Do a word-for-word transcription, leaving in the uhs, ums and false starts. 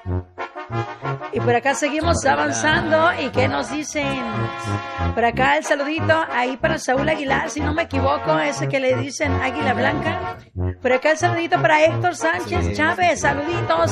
Y por acá seguimos avanzando. ¿Y qué nos dicen? Por acá el saludito ahí para Saúl Aguilar, si no me equivoco, ese que le dicen Águila Blanca. Por acá el saludito para Héctor Sánchez Chávez. Saluditos